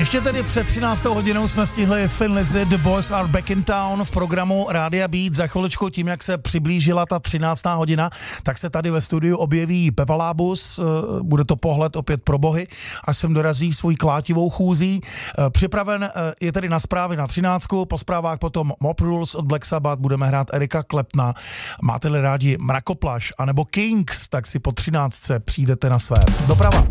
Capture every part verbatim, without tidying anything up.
Ještě tedy před třináctou hodinou jsme stihli Thin Lizzy, The Boys Are Back in Town v programu Rádia Beat. Za chviličku tím, jak se přiblížila ta třináctá hodina, tak se tady ve studiu objeví Pepa Lábus, bude to pohled opět pro bohy, až sem dorazí svůj klátivou chůzí. Připraven je tedy na zprávy na třináctku, po zprávách potom Mob Rules od Black Sabbath, budeme hrát Erika Klepna. Máte-li rádi Mrakoplaš anebo Kings, tak si po třináctce přijdete na své. Doprava.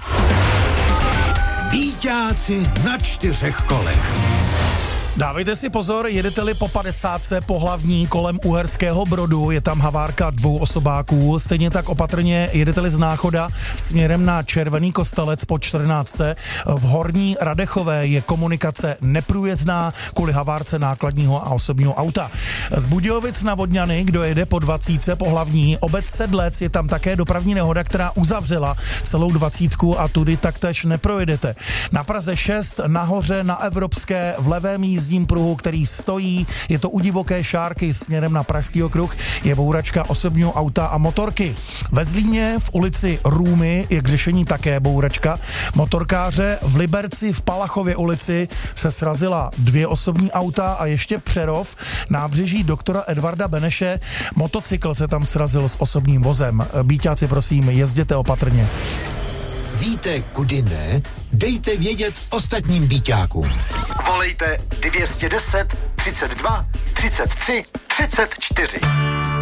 Bíťáci na čtyřech kolech. Dávejte si pozor, jedete-li po padesátce po hlavní kolem Uherského Brodu, je tam havárka dvou osobáků, stejně tak opatrně jedete-li z Náchoda směrem na Červený Kostelec po čtrnáctce. V Horní Radechové je komunikace neprůjezdná kvůli havárce nákladního a osobního auta. Z Budějovic na Vodňany, kdo jede po dvacítce po hlavní, obec Sedlec, je tam také dopravní nehoda, která uzavřela celou dvacítku a tudy taktéž neprojedete. Na Praze šest, nahoře na Evropské v levém jízdním pruhu, který stojí, je to u Divoké Šárky směrem na Pražský okruh, je bouračka osobního auta a motorky. Ve Zlíně v ulici Růmy je k řešení také bouračka motorkáře. V Liberci v Palachově ulici se srazila dvě osobní auta a ještě Přerov, nábřeží doktora Edvarda Beneše, motocykl se tam srazil s osobním vozem. Bíťáci, prosím, jezděte opatrně. Víte, kudy ne? Dejte vědět ostatním bíťákům. Volejte dvě stě deset, třicet dva, třicet tři, třicet čtyři.